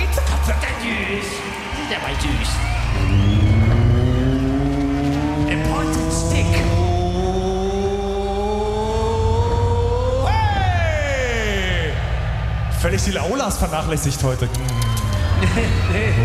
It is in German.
Der war süß. A pointed stick. Hey! Völlig die Laulas vernachlässigt heute.